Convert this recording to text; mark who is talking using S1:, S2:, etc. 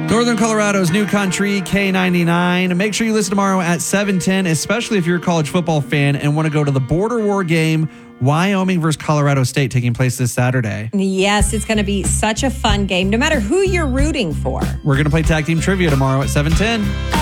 S1: Northern Colorado's New Country, K99. Make sure you listen tomorrow at 7:10, especially if you're a college football fan and want to go to the Border War game, Wyoming versus Colorado State, taking place this Saturday.
S2: Yes, it's going to be such a fun game, no matter who you're rooting for.
S1: We're going to play tag team trivia tomorrow at 7:10.